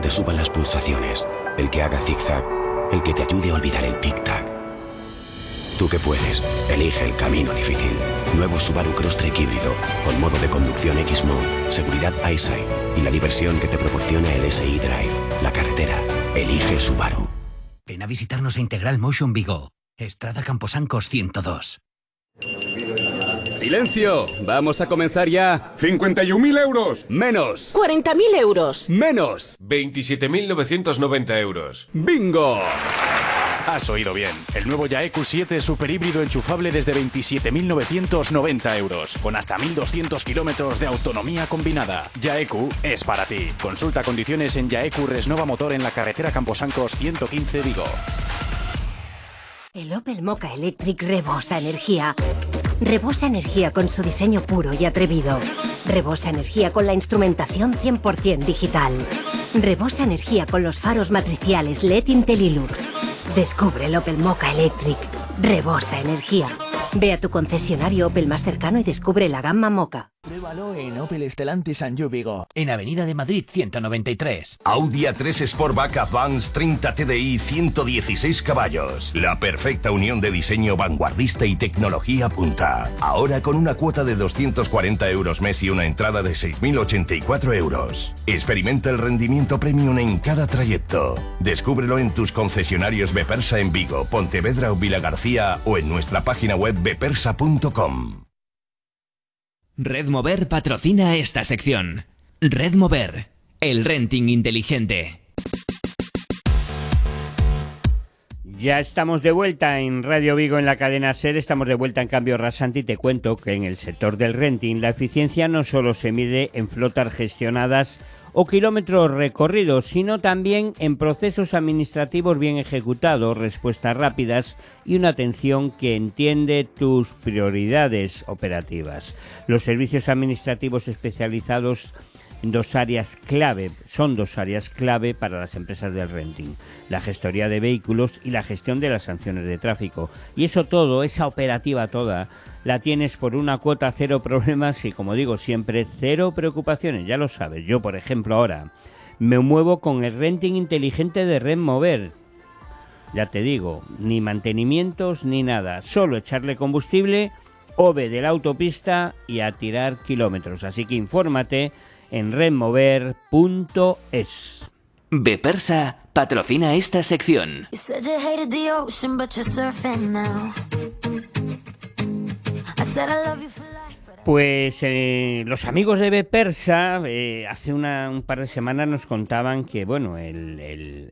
te suban las pulsaciones, el que haga zigzag, el que te ayude a olvidar el tic-tac. Tú que puedes, elige el camino difícil. Nuevo Subaru Crosstrek híbrido, con modo de conducción X-Mode, seguridad EyeSight y la diversión que te proporciona el SI Drive. La carretera, elige Subaru. Ven a visitarnos a Integral Motion Vigo, Estrada Camposancos 102. ¡Silencio! Vamos a comenzar ya. 51.000 euros. Menos. 40.000 euros. Menos. 27.990 euros. ¡Bingo! Has oído bien. El nuevo Yaeku 7 super híbrido enchufable desde 27.990 euros, con hasta 1.200 kilómetros de autonomía combinada. Yaeku es para ti. Consulta condiciones en Yaeku Resnova Motor en la carretera Camposancos 115 Vigo. El Opel Mokka Electric rebosa energía. Rebosa energía con su diseño puro y atrevido. Rebosa energía con la instrumentación 100% digital. Rebosa energía con los faros matriciales LED Intellilux. Descubre el Opel Mokka Electric. Rebosa energía. Ve a tu concesionario Opel más cercano y descubre la gama Mokka. Pruébalo en Opel Stellantis Sanju Vigo. En Avenida de Madrid 193. Audi A3 Sportback Advance 30 TDI 116 caballos. La perfecta unión de diseño vanguardista y tecnología punta. Ahora con una cuota de 240 euros mes y una entrada de 6.084 euros. Experimenta el rendimiento premium en cada trayecto. Descúbrelo en tus concesionarios Bepersa en Vigo, Pontevedra o Vilagarcía o en nuestra página web bepersa.com. Redmover patrocina esta sección. Redmover, el renting inteligente. Ya estamos de vuelta en Radio Vigo en la cadena SER, estamos de vuelta en Cambio Rasante y te cuento que en el sector del renting la eficiencia no solo se mide en flotas gestionadas o kilómetros recorridos, sino también en procesos administrativos bien ejecutados, respuestas rápidas y una atención que entiende tus prioridades operativas. Los servicios administrativos especializados en son dos áreas clave para las empresas del renting: la gestoría de vehículos y la gestión de las sanciones de tráfico. Y eso todo, esa operativa toda, la tienes por una cuota cero problemas y, como digo siempre, cero preocupaciones. Ya lo sabes, yo por ejemplo ahora me muevo con el renting inteligente de Redmover. Ya te digo, ni mantenimientos ni nada, solo echarle combustible, OVE de la autopista y a tirar kilómetros. Así que infórmate en redmover.es. Bepersa patrocina esta sección. Pues los amigos de Bepersa hace un par de semanas nos contaban que bueno, el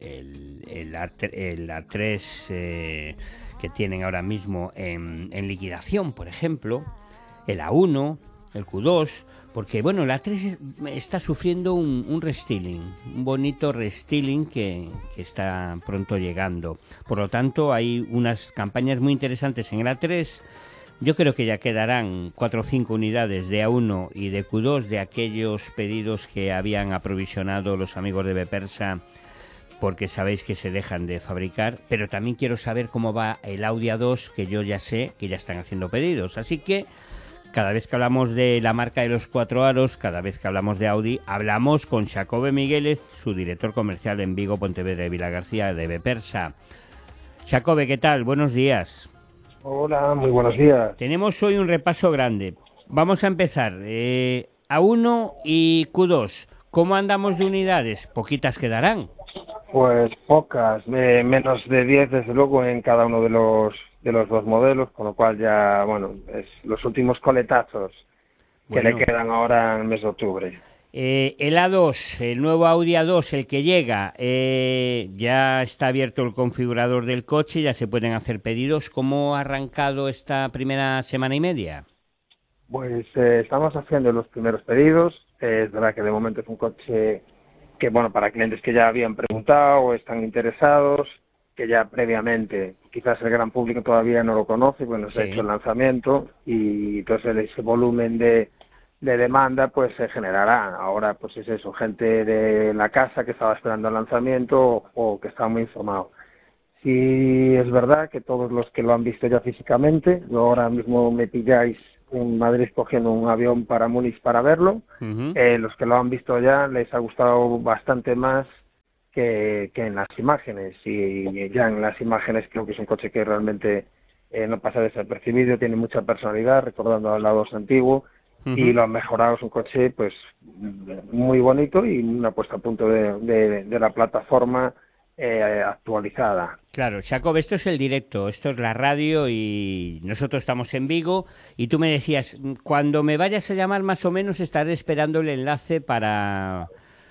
A3 que tienen ahora mismo en liquidación, por ejemplo, el A1, el Q2, porque bueno, el A3 está sufriendo un restyling, un bonito restyling que está pronto llegando. Por lo tanto, hay unas campañas muy interesantes en el A3. Yo creo que ya quedarán 4 o 5 unidades de A1 y de Q2 de aquellos pedidos que habían aprovisionado los amigos de Bepersa, porque sabéis que se dejan de fabricar. Pero también quiero saber cómo va el Audi A2, que yo ya sé que ya están haciendo pedidos. Así que cada vez que hablamos de la marca de los 4 aros, cada vez que hablamos de Audi, hablamos con Xacobe Migueles, su director comercial en Vigo, Pontevedra y Vilagarcía de Bepersa. Xacobe, ¿qué tal? Buenos días. Hola, muy buenos días. Tenemos hoy un repaso grande. Vamos a empezar. A1 y Q2. ¿Cómo andamos de unidades? ¿Poquitas quedarán? Pues pocas, menos de 10 desde luego en cada uno de los dos modelos, con lo cual ya, bueno, es los últimos coletazos que le quedan ahora en el mes de octubre. El A2, el nuevo Audi A2, el que llega, ya está abierto el configurador del coche, ya se pueden hacer pedidos. ¿Cómo ha arrancado esta primera semana y media? Pues estamos haciendo los primeros pedidos. Es verdad que de momento es un coche que, bueno, para clientes que ya habían preguntado o están interesados, que ya previamente, quizás el gran público todavía no lo conoce, bueno, se ha hecho el lanzamiento y entonces ese volumen de demanda pues se generará. Ahora pues es eso, gente de la casa que estaba esperando el lanzamiento o que estaba muy informado. Sí es verdad que todos los que lo han visto ya físicamente, yo ahora mismo me pilláis en Madrid cogiendo un avión para Múnich para verlo, los que lo han visto ya les ha gustado bastante más que en las imágenes, y ya en las imágenes creo que es un coche que realmente no pasa desapercibido, tiene mucha personalidad, recordando al lado antiguo, y lo han mejorado, es un coche pues muy bonito y una puesta a punto de la plataforma actualizada. Claro, Jacob, esto es el directo, esto es la radio y nosotros estamos en Vigo y tú me decías, cuando me vayas a llamar más o menos estaré esperando el enlace para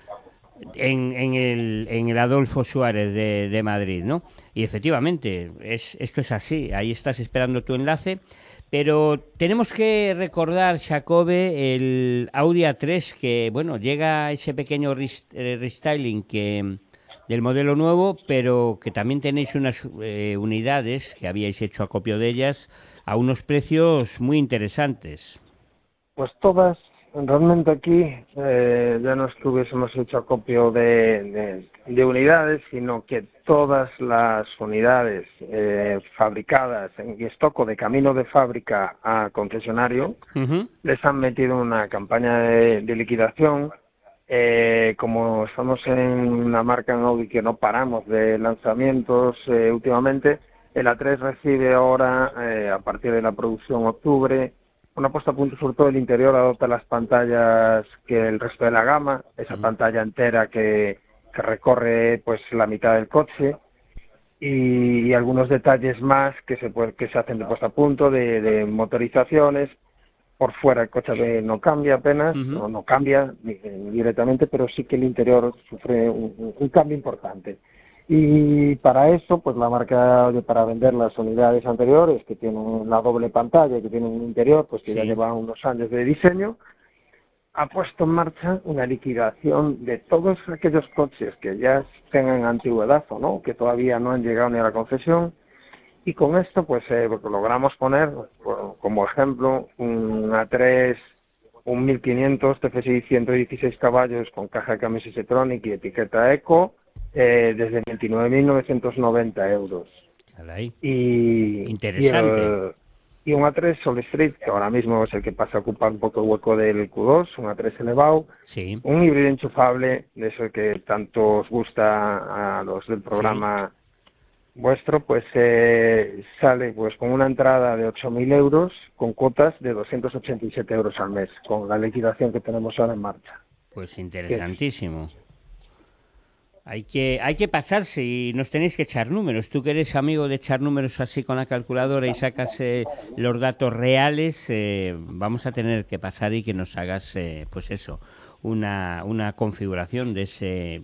en el Adolfo Suárez de Madrid, ¿no? Y efectivamente, esto es así, ahí estás esperando tu enlace, pero tenemos que recordar, Jacobe, el Audi A3, que bueno, llega ese pequeño restyling del modelo nuevo, pero que también tenéis unas unidades que habíais hecho acopio de ellas a unos precios muy interesantes. Pues todas, realmente aquí ya no es que hubiésemos hecho acopio de unidades, sino que todas las unidades fabricadas en stock de camino de fábrica a concesionario les han metido una campaña de liquidación. Como estamos en una marca en Audi que no paramos de lanzamientos últimamente, el A3 recibe ahora, a partir de la producción octubre, una puesta a punto, sobre todo el interior, adopta las pantallas que el resto de la gama, esa pantalla entera que recorre pues la mitad del coche, y algunos detalles más que se hacen de puesta a punto, de motorizaciones. Por fuera el coche no cambia apenas, no cambia directamente, pero sí que el interior sufre un cambio importante. Y para eso, pues la marca, para vender las unidades anteriores, que tienen la doble pantalla, que tienen un interior, pues que ya lleva unos años de diseño, ha puesto en marcha una liquidación de todos aquellos coches que ya tengan antigüedad o no, que todavía no han llegado ni a la concesión. Y con esto pues logramos poner como ejemplo un A3, un 1500 TFSI 116 caballos con caja de cambios Setronic y etiqueta Eco, desde 29.990 euros. Caray. Interesante. Y un A3 All Street, que ahora mismo es el que pasa a ocupar un poco el hueco del Q2, un A3 elevado, un híbrido enchufable, de eso que tanto os gusta a los del programa vuestro, pues sale pues con una entrada de 8.000 euros con cuotas de 287 euros al mes, con la liquidación que tenemos ahora en marcha. Pues interesantísimo. Hay que pasarse y nos tenéis que echar números. Tú que eres amigo de echar números así con la calculadora y sacas los datos reales, vamos a tener que pasar y que nos hagas pues eso, una configuración de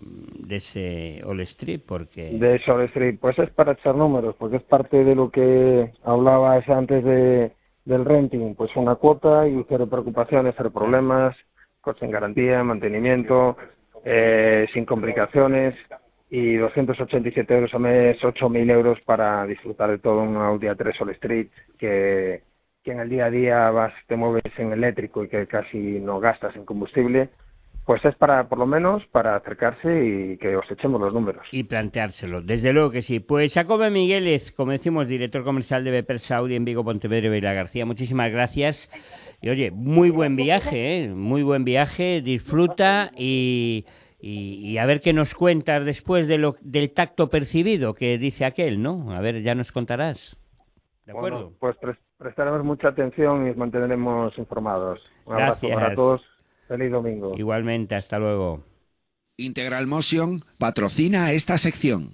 ese All Street, porque... De ese All Street, pues es para echar números, porque es parte de lo que hablabas antes del renting, pues una cuota y cero preocupaciones, cero problemas, coche en garantía, mantenimiento, sin complicaciones, y 287 euros al mes, 8.000 euros para disfrutar de todo un Audi A3 All Street, que en el día a día te mueves en eléctrico y que casi no gastas en combustible. Pues es por lo menos, para acercarse y que os echemos los números. Y planteárselo, desde luego que sí. Pues Jacobe Migueles, como decimos, director comercial de Bepers Audi en Vigo, Pontevedra y Vila García, muchísimas gracias. Y oye, muy buen viaje, muy buen viaje, disfruta y a ver qué nos cuentas después del tacto percibido que dice aquel, ¿no? A ver, ya nos contarás. ¿De acuerdo? Bueno, pues prestaremos mucha atención y os mantendremos informados. Un abrazo para todos. Feliz domingo. Igualmente, hasta luego. Integral Motion patrocina esta sección.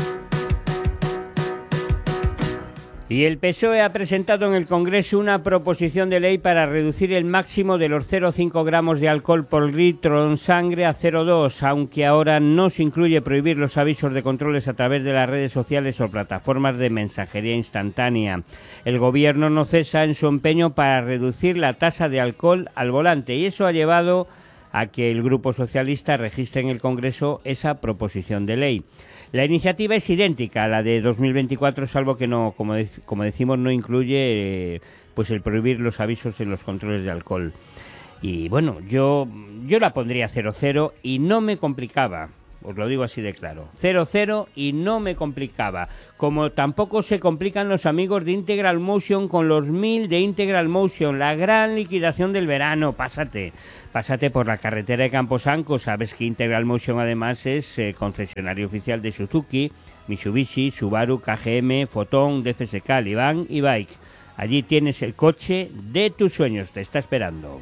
Y el PSOE ha presentado en el Congreso una proposición de ley para reducir el máximo de los 0,5 gramos de alcohol por litro en sangre a 0,2, aunque ahora no se incluye prohibir los avisos de controles a través de las redes sociales o plataformas de mensajería instantánea. El Gobierno no cesa en su empeño para reducir la tasa de alcohol al volante y eso ha llevado a que el Grupo Socialista registre en el Congreso esa proposición de ley. La iniciativa es idéntica a la de 2024, salvo que no, como decimos, no incluye pues el prohibir los avisos en los controles de alcohol. Y bueno, yo la pondría 0,0 y no me complicaba. os lo digo así de claro. 0,0 y no me complicaba. Como tampoco se complican los amigos de Integral Motion con los 1000 de Integral Motion, la gran liquidación del verano. Pásate por la carretera de Camposanco. Sabes que Integral Motion además es concesionario oficial de Suzuki, Mitsubishi, Subaru, KGM, Fotón, DFSK, Livan y Bike. Allí tienes el coche de tus sueños, te está esperando.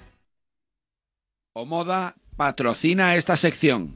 Omoda patrocina esta sección.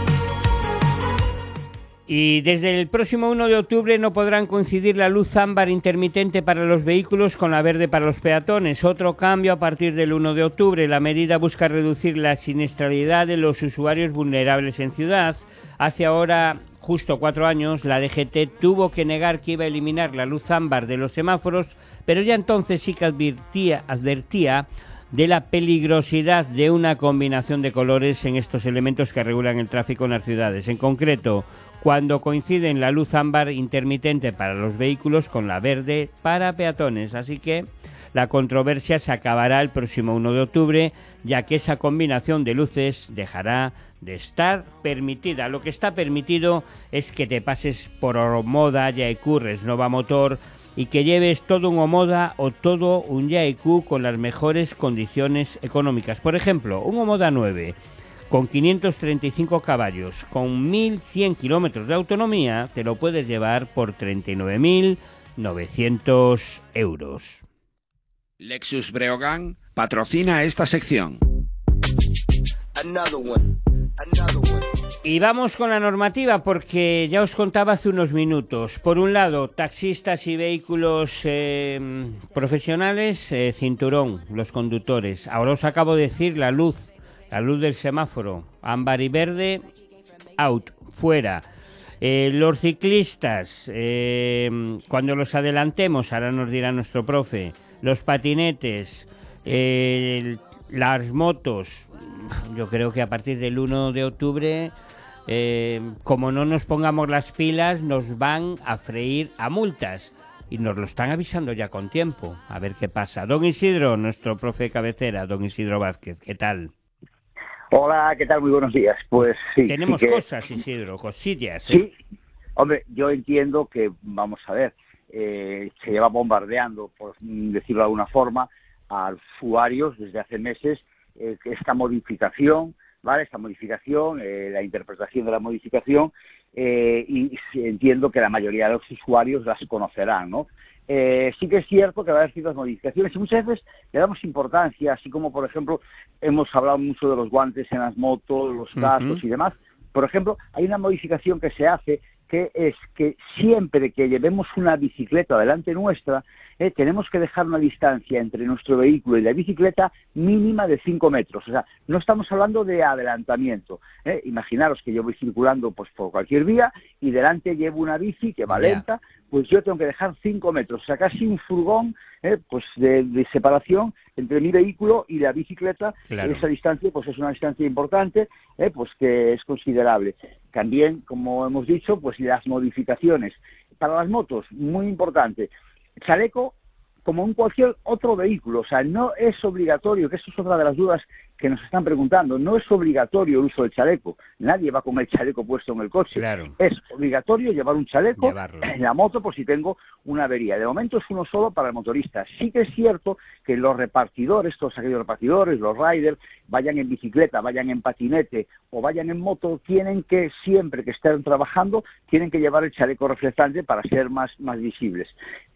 Y desde el próximo 1 de octubre no podrán coincidir la luz ámbar intermitente para los vehículos con la verde para los peatones. Otro cambio a partir del 1 de octubre. La medida busca reducir la siniestralidad de los usuarios vulnerables en ciudad. Hace ahora justo 4 años la DGT tuvo que negar que iba a eliminar la luz ámbar de los semáforos, pero ya entonces sí que advertía de la peligrosidad de una combinación de colores en estos elementos que regulan el tráfico en las ciudades. En concreto, cuando coinciden la luz ámbar intermitente para los vehículos con la verde para peatones. Así que la controversia se acabará el próximo 1 de octubre, ya que esa combinación de luces dejará de estar permitida. Lo que está permitido es que te pases por Omoda, Jaeku, Resnova Motor y que lleves todo un Omoda o todo un Jaeku con las mejores condiciones económicas. Por ejemplo, un Omoda 9 con 535 caballos, con 1.100 kilómetros de autonomía, te lo puedes llevar por 39.900 euros. Lexus Breogán patrocina esta sección. Y vamos con la normativa, porque ya os contaba hace unos minutos. Por un lado, taxistas y vehículos profesionales, cinturón, los conductores. Ahora os acabo de decir la luz del semáforo, ámbar y verde, out, fuera. Los ciclistas, cuando los adelantemos, ahora nos dirá nuestro profe, los patinetes, las motos, yo creo que a partir del 1 de octubre, como no nos pongamos las pilas, nos van a freír a multas. Y nos lo están avisando ya con tiempo. A ver qué pasa. Don Isidro, nuestro profe de cabecera, don Isidro Vázquez, ¿qué tal? Hola, ¿qué tal? Muy buenos días. Pues sí. Tenemos sí que... cosas, Isidro, cosillas. Sí, hombre, yo entiendo que, vamos a ver, se lleva bombardeando, por decirlo de alguna forma, a usuarios desde hace meses esta modificación, ¿vale? Esta modificación, la interpretación de la modificación, y entiendo que la mayoría de los usuarios las conocerán, ¿no? Sí que es cierto que va a haber ciertas modificaciones y muchas veces le damos importancia, así como, por ejemplo, hemos hablado mucho de los guantes en las motos, los cascos y demás. Por ejemplo, hay una modificación que se hace, que es que siempre que llevemos una bicicleta delante nuestra, tenemos que dejar una distancia entre nuestro vehículo y la bicicleta mínima de 5 metros. O sea, no estamos hablando de adelantamiento. Imaginaros que yo voy circulando pues por cualquier vía y delante llevo una bici que va lenta, pues yo tengo que dejar 5 metros. O sea, casi un furgón pues de separación entre mi vehículo y la bicicleta. Claro. Esa distancia pues es una distancia importante, pues que es considerable. También, como hemos dicho, pues las modificaciones. Para las motos, muy importante, chaleco como en cualquier otro vehículo. O sea, no es obligatorio, que eso es otra de las dudas que nos están preguntando, no es obligatorio el uso del chaleco. Nadie va con el chaleco puesto en el coche. Claro. Es obligatorio llevar un chaleco en la moto por si tengo una avería. De momento es uno solo para el motorista. Sí que es cierto que los repartidores, todos aquellos repartidores, los riders, vayan en bicicleta, vayan en patinete o vayan en moto, tienen que, siempre que estén trabajando, tienen que llevar el chaleco reflectante para ser más visibles.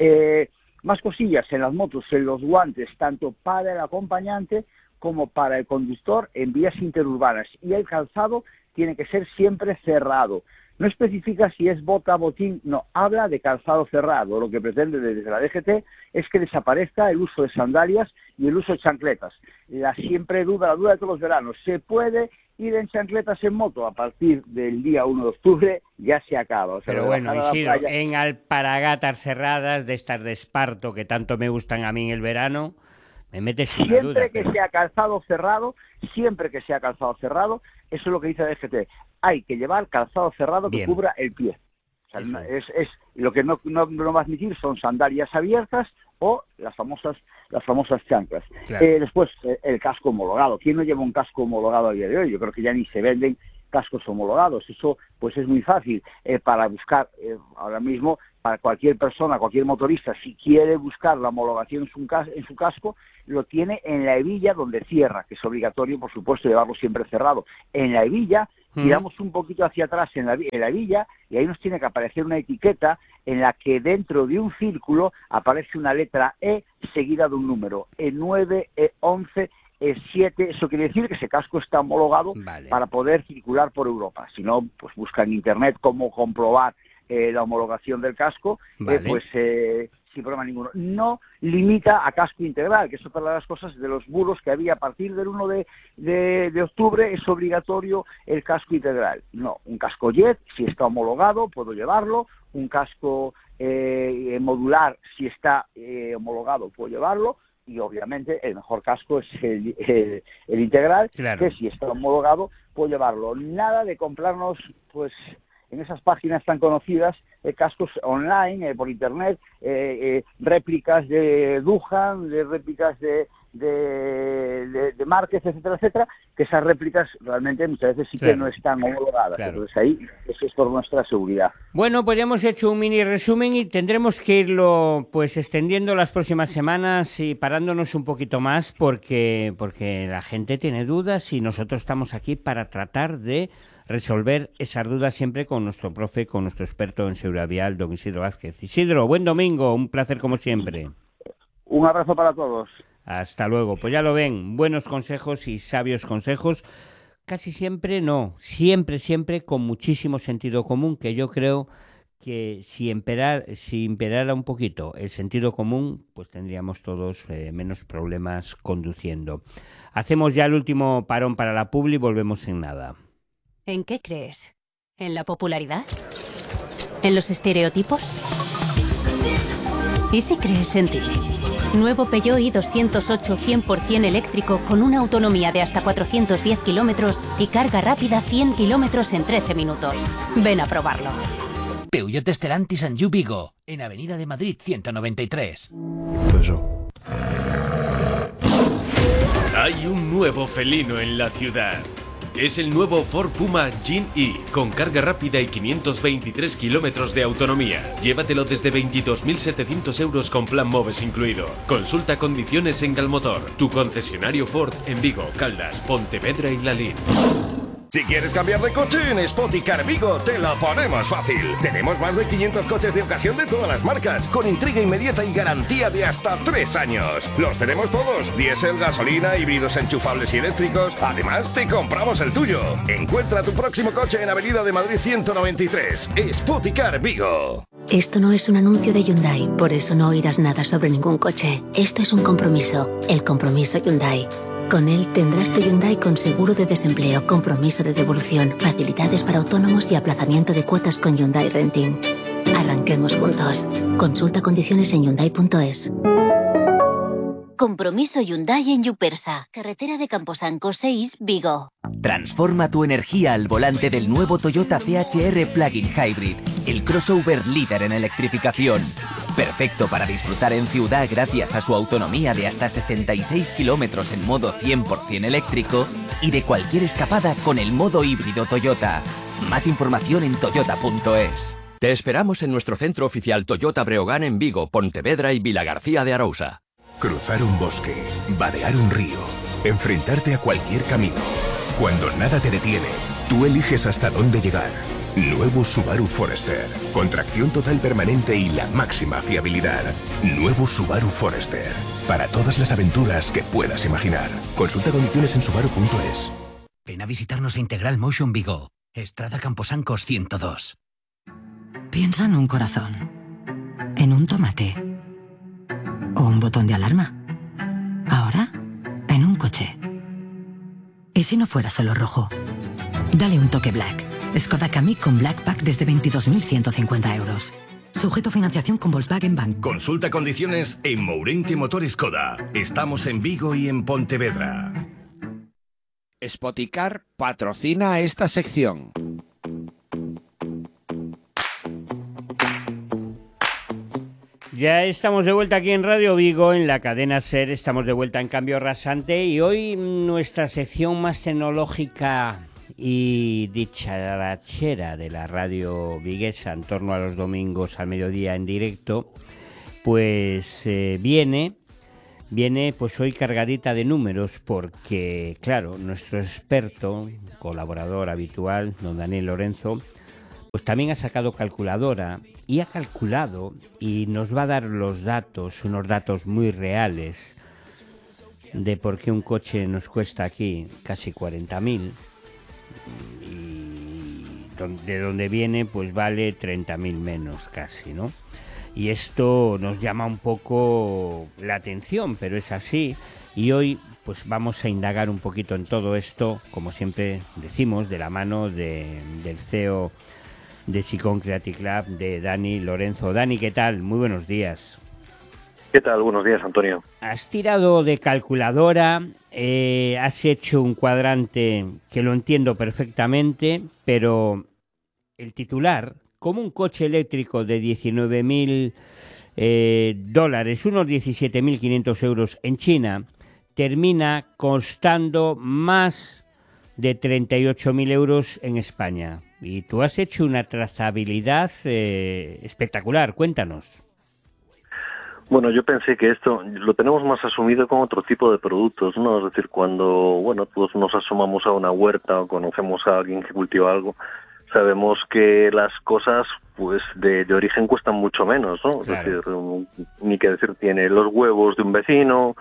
Más cosillas en las motos, en los guantes, tanto para el acompañante como para el conductor en vías interurbanas. Y el calzado tiene que ser siempre cerrado. No especifica si es bota, botín, no, habla de calzado cerrado. Lo que pretende desde la DGT es que desaparezca el uso de sandalias y el uso de chancletas. La duda de todos los veranos, ¿se puede ir en chancletas en moto? A partir del día 1 de octubre ya se acaba. O sea, pero bueno, Isidro, en alparagatas cerradas de estas de esparto que tanto me gustan a mí en el verano, me metes en la duda. Siempre que sea calzado cerrado, eso es lo que dice la DGT. Hay que llevar calzado cerrado que cubra el pie. O sea, es lo que no va a admitir son sandalias abiertas o las famosas chanclas. Claro. Después, el casco homologado. ¿Quién no lleva un casco homologado a día de hoy? Yo creo que ya ni se venden cascos homologados. Eso pues es muy fácil para buscar ahora mismo, para cualquier persona, cualquier motorista, si quiere buscar la homologación en su casco, lo tiene en la hebilla donde cierra, que es obligatorio, por supuesto, llevarlo siempre cerrado. En la hebilla, tiramos un poquito hacia atrás en la hebilla y ahí nos tiene que aparecer una etiqueta en la que dentro de un círculo aparece una letra E seguida de un número, E9, E11, E7, eso quiere decir que ese casco está homologado para poder circular por Europa. Si no, pues busca en Internet cómo comprobar la homologación del casco, sin problema ninguno. No limita a casco integral, que es otra de las cosas de los bulos que había a partir del 1 de octubre, es obligatorio el casco integral. No, un casco jet, si está homologado, puedo llevarlo. Un casco modular, si está homologado, puedo llevarlo. Y obviamente el mejor casco es el integral, que si está homologado, puedo llevarlo. Nada de comprarnos, pues, en esas páginas tan conocidas, cascos online, por internet, réplicas de Duhan, de réplicas de Márquez, etcétera, etcétera, que esas réplicas realmente muchas veces sí que no están homologadas. Entonces ahí, eso es por nuestra seguridad. Bueno, pues ya hemos hecho un mini resumen y tendremos que irlo pues extendiendo las próximas semanas y parándonos un poquito más porque la gente tiene dudas y nosotros estamos aquí para tratar de resolver esas dudas siempre con nuestro profe, con nuestro experto en seguridad vial, don Isidro Vázquez. Isidro, buen domingo, un placer como siempre. Un abrazo para todos. Hasta luego. Pues ya lo ven, buenos consejos y sabios consejos. Casi siempre no, siempre con muchísimo sentido común, que yo creo que si imperara un poquito el sentido común, pues tendríamos todos menos problemas conduciendo. Hacemos ya el último parón para la publi y volvemos en nada. ¿En qué crees? ¿En la popularidad? ¿En los estereotipos? ¿Y si crees en ti? Nuevo Peugeot i208 100% eléctrico con una autonomía de hasta 410 kilómetros y carga rápida 100 kilómetros en 13 minutos. Ven a probarlo. Peugeot Stellantis and Vigo, en Avenida de Madrid 193. Hay un nuevo felino en la ciudad. Es el nuevo Ford Puma Gen-E, con carga rápida y 523 kilómetros de autonomía. Llévatelo desde 22.700 euros con plan MOVES incluido. Consulta condiciones en Galmotor, tu concesionario Ford en Vigo, Caldas, Pontevedra y Lalín. Si quieres cambiar de coche, en Spoticar Vigo te lo ponemos fácil. Tenemos más de 500 coches de ocasión de todas las marcas, con entrega inmediata y garantía de hasta 3 años. Los tenemos todos, diésel, gasolina, híbridos enchufables y eléctricos. Además, te compramos el tuyo. Encuentra tu próximo coche en Avenida de Madrid 193. Spoticar Vigo. Esto no es un anuncio de Hyundai, por eso no oirás nada sobre ningún coche. Esto es un compromiso, el compromiso Hyundai. Con él tendrás tu Hyundai con seguro de desempleo, compromiso de devolución, facilidades para autónomos y aplazamiento de cuotas con Hyundai Renting. Arranquemos juntos. Consulta condiciones en Hyundai.es. Compromiso Hyundai en Yupersa, carretera de Camposanco 6, Vigo. Transforma tu energía al volante del nuevo Toyota CHR Plug-in Hybrid, el crossover líder en electrificación. Perfecto para disfrutar en ciudad gracias a su autonomía de hasta 66 kilómetros en modo 100% eléctrico y de cualquier escapada con el modo híbrido Toyota. Más información en toyota.es. Te esperamos en nuestro centro oficial Toyota Breogán en Vigo, Pontevedra y Vilagarcía de Arousa. Cruzar un bosque, vadear un río, enfrentarte a cualquier camino. Cuando nada te detiene, tú eliges hasta dónde llegar. Nuevo Subaru Forester, con tracción total permanente y la máxima fiabilidad. Nuevo Subaru Forester, para todas las aventuras que puedas imaginar. Consulta condiciones en subaru.es. Ven a visitarnos a Integral Motion Vigo, Estrada Camposancos 102. Piensa en un corazón, en un tomate o un botón de alarma. Ahora, en un coche. ¿Y si no fuera solo rojo? Dale un toque Black. Skoda Kamiq con Black Pack desde 22.150 euros. Sujeto a financiación con Volkswagen Bank. Consulta condiciones en Mourente Motor Skoda. Estamos en Vigo y en Pontevedra. Spoticar patrocina esta sección. Ya estamos de vuelta aquí en Radio Vigo, en la cadena SER. Estamos de vuelta en Cambio Rasante y hoy nuestra sección más tecnológica y dicharachera de la radio viguesa en torno a los domingos al mediodía en directo, pues viene pues hoy cargadita de números porque, claro, nuestro experto, colaborador habitual, don Daniel Lorenzo, pues también ha sacado calculadora y ha calculado y nos va a dar los datos, unos datos muy reales de por qué un coche nos cuesta aquí casi 40.000 y de donde viene pues vale 30.000 menos casi, ¿no? Y esto nos llama un poco la atención, pero es así. Y hoy pues vamos a indagar un poquito en todo esto, como siempre decimos, de la mano del CEO de Sicón Creative Lab, de Dani Lorenzo. Dani, ¿qué tal? Muy buenos días. ¿Qué tal? Buenos días, Antonio. Has tirado de calculadora, has hecho un cuadrante que lo entiendo perfectamente, pero el titular, como un coche eléctrico de $19.000, unos 17.500 euros en China, termina costando más de 38.000 euros en España. Y tú has hecho una trazabilidad espectacular, cuéntanos. Bueno, yo pensé que esto lo tenemos más asumido con otro tipo de productos, ¿no? Es decir, cuando, bueno, todos nos asomamos a una huerta o conocemos a alguien que cultiva algo, sabemos que las cosas, pues, de origen cuestan mucho menos, ¿no? Claro. Es decir, ni que decir, tiene los huevos de un vecino,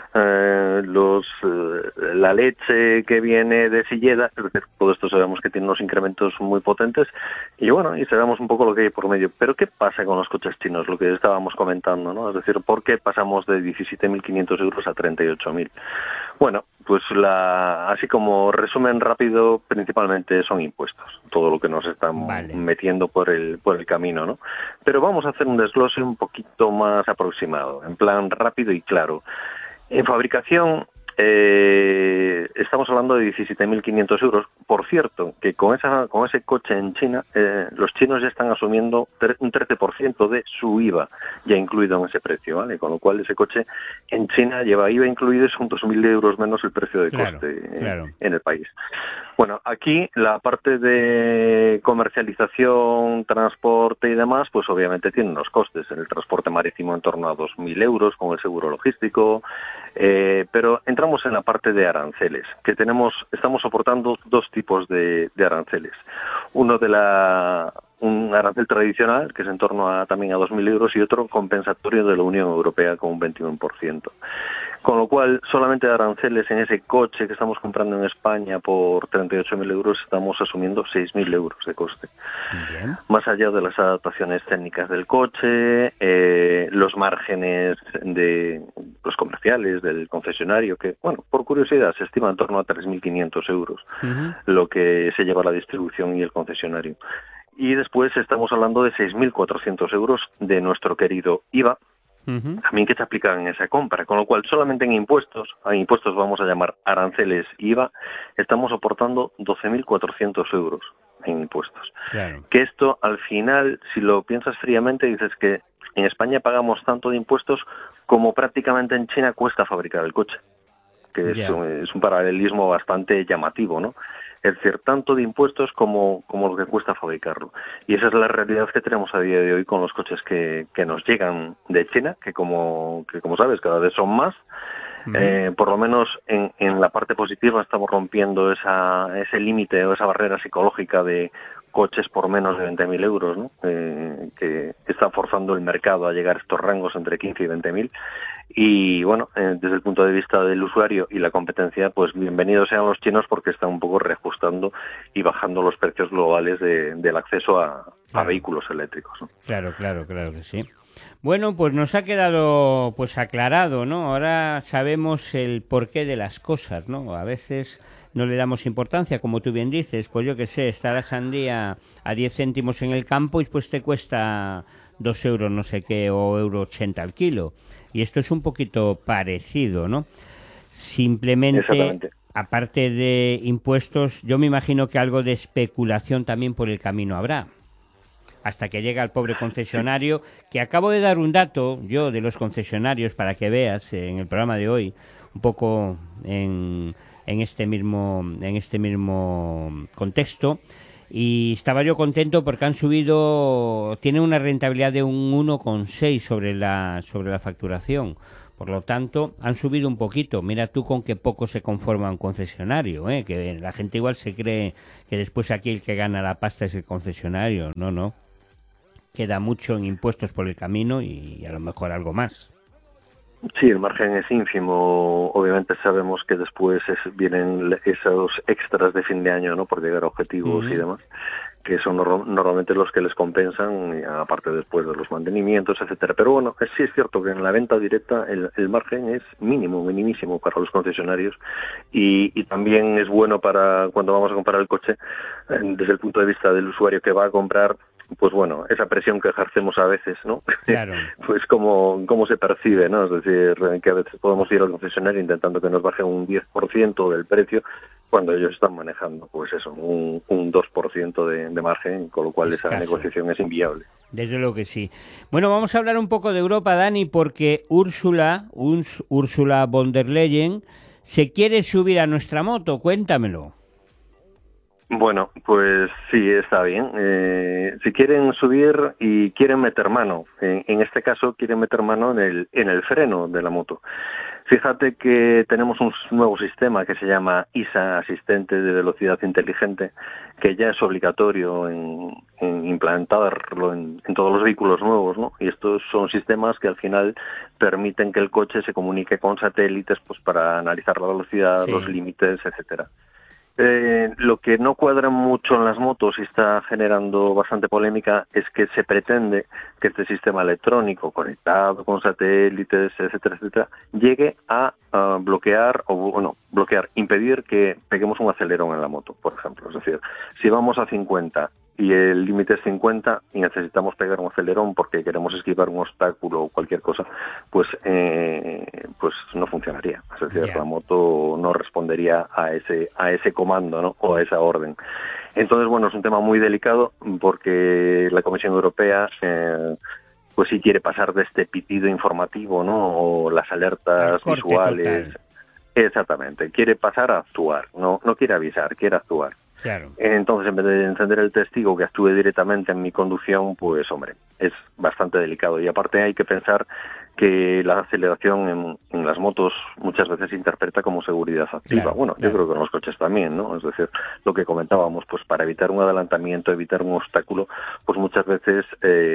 la leche que viene de Silleda, es decir, todo esto sabemos que tiene unos incrementos muy potentes y bueno, y sabemos un poco lo que hay por medio. Pero ¿qué pasa con los coches chinos? Lo que estábamos comentando, ¿no? Es decir, ¿por qué pasamos de 17.500 euros a 38.000? Bueno, pues así como resumen rápido, principalmente son impuestos, todo lo que nos están metiendo por el camino, ¿no? Pero vamos a hacer un desglose un poquito más aproximado, en plan rápido y claro. En fabricación estamos hablando de 17.500 euros. Por cierto, que con ese coche en China, los chinos ya están asumiendo un 13% de su IVA ya incluido en ese precio, ¿vale? Con lo cual ese coche en China lleva IVA incluido y son 2.000 euros menos el precio de coste en el país. Bueno, aquí la parte de comercialización, transporte y demás, pues obviamente tiene unos costes. En el transporte marítimo en torno a 2.000 euros con el seguro logístico, pero entramos en la parte de aranceles, que estamos soportando dos tipos de aranceles. Uno un arancel tradicional, que es en torno también a 2.000 euros, y otro compensatorio de la Unión Europea con un 21%. Con lo cual, solamente de aranceles en ese coche que estamos comprando en España por 38.000 euros, estamos asumiendo 6.000 euros de coste. Bien. Más allá de las adaptaciones técnicas del coche, los márgenes de los comerciales, del concesionario, que, bueno, por curiosidad, se estima en torno a 3.500 euros lo que se lleva la distribución y el concesionario. Y después estamos hablando de 6.400 euros de nuestro querido IVA, también que se aplican en esa compra, con lo cual solamente en impuestos vamos a llamar aranceles IVA, estamos soportando 12.400 euros en impuestos. Claro. Que esto al final, si lo piensas fríamente, dices que en España pagamos tanto de impuestos como prácticamente en China cuesta fabricar el coche, que es un paralelismo bastante llamativo, ¿no? Es decir, tanto de impuestos como lo que cuesta fabricarlo. Y esa es la realidad que tenemos a día de hoy con los coches que nos llegan de China, que como sabes, cada vez son más. Por lo menos en la parte positiva estamos rompiendo ese límite o esa barrera psicológica de coches por menos de 20.000 euros, ¿no? Que está forzando el mercado a llegar a estos rangos entre 15 y 20.000. Y bueno, desde el punto de vista del usuario y la competencia, pues bienvenidos sean los chinos porque están un poco reajustando y bajando los precios globales del acceso a vehículos eléctricos, ¿no? Claro que sí. Bueno, pues nos ha quedado pues aclarado, ¿no? Ahora sabemos el porqué de las cosas, ¿no? A veces no le damos importancia, como tú bien dices, pues yo qué sé, está la sandía a 10 céntimos en el campo y pues te cuesta 2 euros no sé qué o €1,80 al kilo. Y esto es un poquito parecido, ¿no? Simplemente, aparte de impuestos, yo me imagino que algo de especulación también por el camino habrá. Hasta que llega el pobre concesionario, que acabo de dar un dato yo de los concesionarios para que veas en el programa de hoy, un poco en en este mismo contexto. Y estaba yo contento porque han subido, tienen una rentabilidad de un 1,6 sobre la facturación. Por lo tanto, han subido un poquito. Mira tú con qué poco se conforma un concesionario, que la gente igual se cree que después aquí el que gana la pasta es el concesionario. No. Queda mucho en impuestos por el camino y a lo mejor algo más. Sí, el margen es ínfimo. Obviamente sabemos que después vienen esos extras de fin de año, ¿no? Por llegar a objetivos y demás, que son normalmente los que les compensan, aparte después de los mantenimientos, etcétera. Pero bueno, sí es cierto que en la venta directa el margen es minimísimo para los concesionarios y también es bueno para cuando vamos a comprar el coche, desde el punto de vista del usuario que va a comprar. Pues bueno, esa presión que ejercemos a veces, ¿no? Claro. Pues cómo se percibe, ¿no? Es decir, que a veces podemos ir al concesionario intentando que nos baje un 10% del precio cuando ellos están manejando, pues eso, un 2% de margen, con lo cual esa negociación es inviable. Desde luego que sí. Bueno, vamos a hablar un poco de Europa, Dani, porque Úrsula von der Leyen se quiere subir a nuestra moto. Cuéntamelo. Bueno, pues sí, está bien. Si quieren subir y quieren meter mano, en este caso quieren meter mano en el freno de la moto. Fíjate que tenemos un nuevo sistema que se llama ISA, Asistente de Velocidad Inteligente, que ya es obligatorio en implantarlo en todos los vehículos nuevos, ¿no? Y estos son sistemas que al final permiten que el coche se comunique con satélites, pues para analizar la velocidad, los límites, etcétera. Lo que no cuadra mucho en las motos y está generando bastante polémica es que se pretende que este sistema electrónico conectado con satélites, etcétera, llegue a impedir que peguemos un acelerón en la moto, por ejemplo. Es decir, si vamos a 50 y el límite es 50 y necesitamos pegar un acelerón porque queremos esquivar un obstáculo o cualquier cosa, pues no funcionaría. Es decir, la moto no respondería a ese comando, ¿no? O a esa orden. Entonces, bueno, es un tema muy delicado porque la Comisión Europea pues sí quiere pasar de este pitido informativo, ¿no? O las alertas visuales. Total. Exactamente, quiere pasar a actuar, no quiere avisar, quiere actuar. Claro. Entonces, en vez de encender el testigo que actúe directamente en mi conducción, pues hombre, es bastante delicado. Y aparte hay que pensar que la aceleración en las motos muchas veces se interpreta como seguridad activa. Claro, bueno, yo creo que en los coches también, ¿no? Es decir, lo que comentábamos, pues para evitar un adelantamiento, evitar un obstáculo, pues muchas veces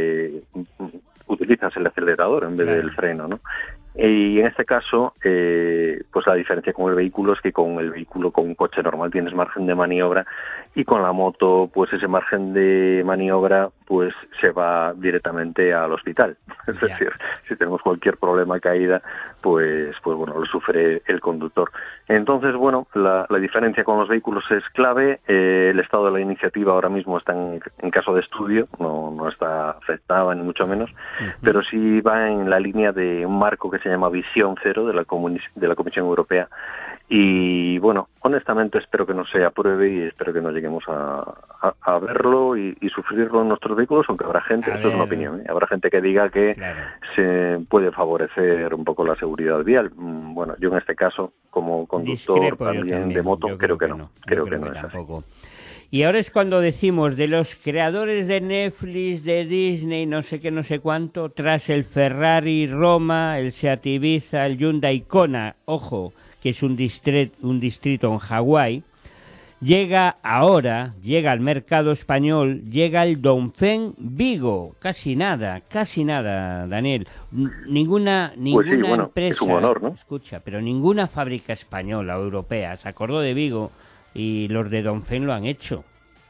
utilizas el acelerador en vez del freno, ¿no? Y en este caso, pues la diferencia con el vehículo es que con un coche normal tienes margen de maniobra y con la moto, pues ese margen de maniobra pues se va directamente al hospital. Es decir, si tenemos cualquier problema, caída, pues bueno, lo sufre el conductor. Entonces, bueno, la diferencia con los vehículos es clave. El estado de la iniciativa ahora mismo está en caso de estudio, no está afectada ni mucho menos, pero sí va en la línea de un marco que se llama Visión Cero de la Comisión Europea. Y bueno, honestamente espero que no se apruebe y espero que no lleguemos a verlo y sufrirlo en nuestros vehículos, aunque habrá gente, esto es una opinión, habrá gente que diga que se puede favorecer un poco la seguridad vial. Bueno, yo en este caso, como conductor también de moto, creo que no. Creo que no es tampoco. Y ahora es cuando decimos de los creadores de Netflix, de Disney, no sé qué, no sé cuánto, tras el Ferrari Roma, el Seat Ibiza, el Hyundai Kona, ojo, que es un distrito en Hawái, llega al mercado español, llega el Dongfeng Vigo, casi nada, Daniel. Ninguna pues sí, bueno, empresa, es un honor, ¿no? Escucha, pero ninguna fábrica española o europea se acordó de Vigo y los de Dongfeng lo han hecho.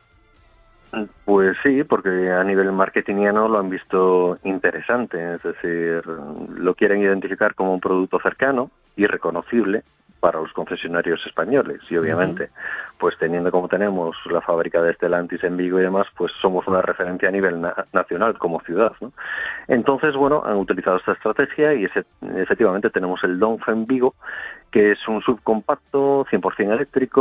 Pues sí, porque a nivel marketingiano lo han visto interesante, es decir, lo quieren identificar como un producto cercano y reconocible para los concesionarios españoles y obviamente, pues teniendo como tenemos la fábrica de Stellantis en Vigo y demás, pues somos una referencia a nivel nacional como ciudad, ¿no? Entonces, bueno, han utilizado esta estrategia y efectivamente tenemos el Dongfeng Vigo, que es un subcompacto 100% eléctrico,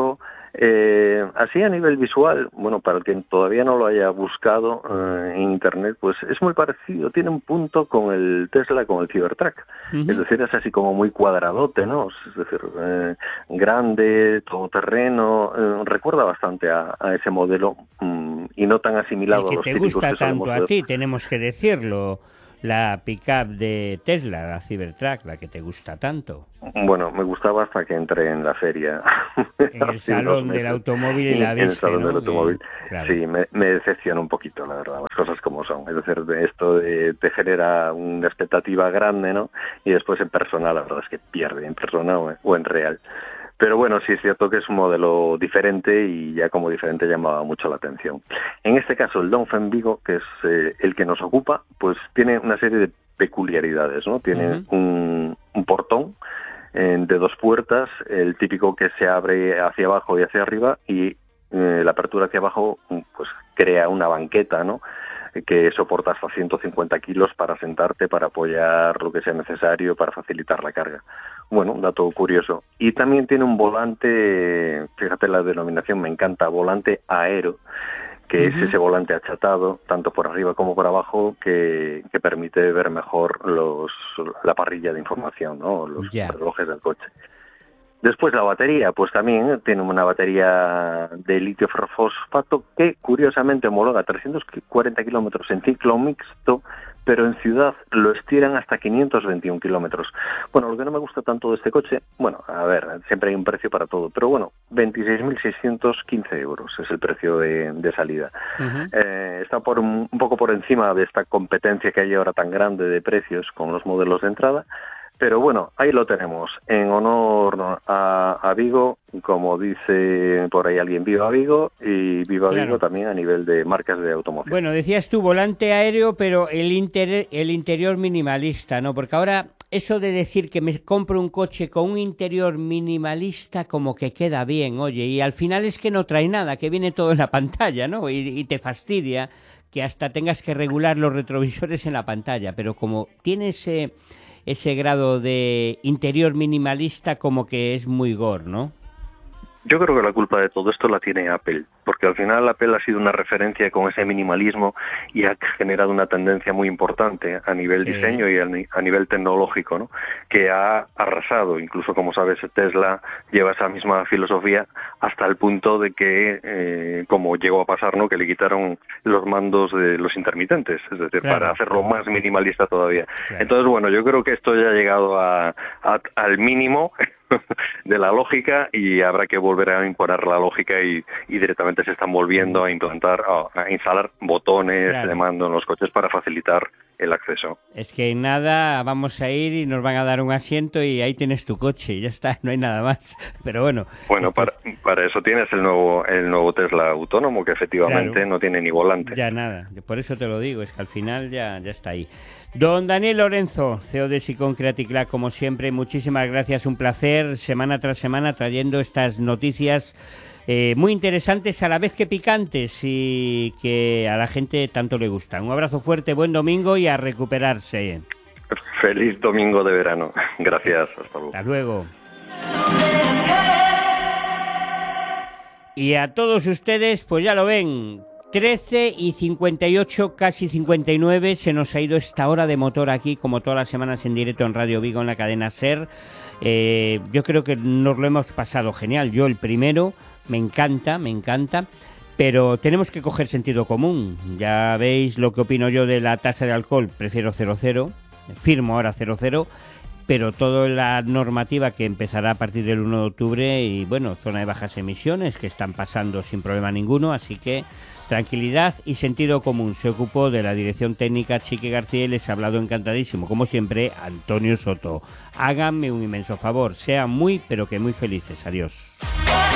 Así a nivel visual, bueno, para el que todavía no lo haya buscado en internet, pues es muy parecido, tiene un punto con el Tesla, con el Cybertruck. Es decir, es así como muy cuadradote, ¿no? Es decir, grande, todoterreno, recuerda bastante a ese modelo y no tan asimilado a los típicos que solemos ver. Que te gusta tanto a ti, tenemos que decirlo. La pick-up de Tesla, la Cybertruck, la que te gusta tanto. Bueno, me gustaba hasta que entré en la feria. En el salón del automóvil y la viste, en el salón, ¿no?, del automóvil. Claro. Sí, me decepciona un poquito, la verdad, las cosas como son. Es decir, esto te genera una expectativa grande, ¿no? Y después en persona, la verdad es que pierde en persona o en real. Pero bueno, sí es cierto que es un modelo diferente y ya como diferente llamaba mucho la atención. En este caso, el Dongfeng Vigo, que es el que nos ocupa, pues tiene una serie de peculiaridades, ¿no? Tiene un portón de 2 puertas, el típico que se abre hacia abajo y hacia arriba, y la apertura hacia abajo pues crea una banqueta, ¿no?, que soporta hasta 150 kilos para sentarte, para apoyar lo que sea necesario, para facilitar la carga. Bueno, un dato curioso. Y también tiene un volante, fíjate la denominación, me encanta, volante aero, que es ese volante achatado, tanto por arriba como por abajo, que permite ver mejor la parrilla de información, ¿no?, los relojes del coche. Después la batería, pues también tiene una batería de litio ferrofosfato que curiosamente homologa 340 kilómetros en ciclo mixto, pero en ciudad lo estiran hasta 521 kilómetros. Bueno, lo que no me gusta tanto de este coche, bueno, a ver, siempre hay un precio para todo, pero bueno, 26.615 euros es el precio de salida. Está un poco por encima de esta competencia que hay ahora tan grande de precios con los modelos de entrada. Pero bueno, ahí lo tenemos, en honor a Vigo, como dice por ahí alguien, viva Vigo, y viva Vigo también a nivel de marcas de automoción. Bueno, decías tú volante aéreo, pero el interior minimalista, ¿no? Porque ahora eso de decir que me compro un coche con un interior minimalista como que queda bien, oye, y al final es que no trae nada, que viene todo en la pantalla, ¿no? Y te fastidia que hasta tengas que regular los retrovisores en la pantalla, pero como tiene ese grado de interior minimalista, como que es muy gore, ¿no? Yo creo que la culpa de todo esto la tiene Apple, porque al final Apple ha sido una referencia con ese minimalismo y ha generado una tendencia muy importante a nivel diseño y a nivel tecnológico, ¿no?, que ha arrasado. Incluso, como sabes, Tesla lleva esa misma filosofía hasta el punto de que, como llegó a pasar, ¿no?, que le quitaron los mandos de los intermitentes, es decir, para hacerlo más minimalista todavía. Entonces, bueno, yo creo que esto ya ha llegado al mínimo de la lógica y habrá que volver a imponer la lógica y directamente se están volviendo a instalar botones de mando en los coches para facilitar el acceso. Es que nada, vamos a ir y nos van a dar un asiento y ahí tienes tu coche y ya está, no hay nada más. Pero bueno. Bueno, para eso tienes el nuevo Tesla autónomo, que efectivamente no tiene ni volante. Ya nada, por eso te lo digo, es que al final ya está ahí. Don Daniel Lorenzo, CEO de Sicom Creative, como siempre, muchísimas gracias, un placer, semana tras semana trayendo estas noticias muy interesantes, a la vez que picantes y que a la gente tanto le gustan. Un abrazo fuerte, buen domingo y a recuperarse. Feliz domingo de verano. Gracias, hasta luego. Hasta luego. Y a todos ustedes, pues ya lo ven, 13:58, casi 59, se nos ha ido esta hora de motor aquí, como todas las semanas en directo en Radio Vigo, en la cadena SER. Yo creo que nos lo hemos pasado genial, yo el primero, me encanta, pero tenemos que coger sentido común. Ya veis lo que opino yo de la tasa de alcohol, prefiero 0,0, firmo ahora 0,0, pero toda la normativa que empezará a partir del 1 de octubre y bueno, zona de bajas emisiones que están pasando sin problema ninguno, así que tranquilidad y sentido común. Se ocupó de la dirección técnica Chiqui García y les ha hablado encantadísimo, como siempre, Antonio Soto. Háganme un inmenso favor, sean muy, pero que muy felices. Adiós.